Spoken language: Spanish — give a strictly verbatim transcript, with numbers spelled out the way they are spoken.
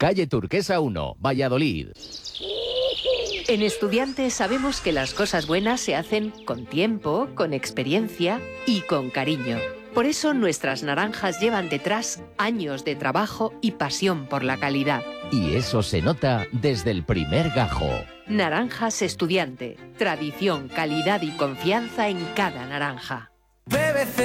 calle Turquesa uno, Valladolid. En Estudiantes sabemos que las cosas buenas se hacen con tiempo, con experiencia y con cariño. Por eso nuestras naranjas llevan detrás años de trabajo y pasión por la calidad. Y eso se nota desde el primer gajo. Naranjas Estudiante. Tradición, calidad y confianza en cada naranja.